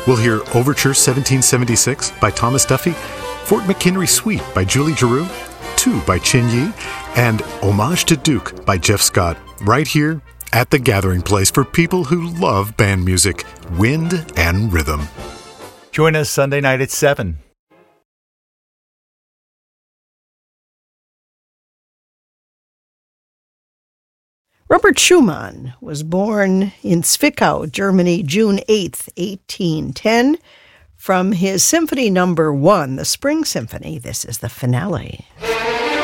We'll hear Overture 1776 by Thomas Duffy, Fort McHenry Suite by Julie Giroux, 2 by Chin Yee, and Homage to Duke by Jeff Scott, right here at the gathering place for people who love band music, wind and rhythm. Join us Sunday night at 7. Robert Schumann was born in Zwickau, Germany, June 8th, 1810. From his Symphony No. 1, the Spring Symphony, this is the finale.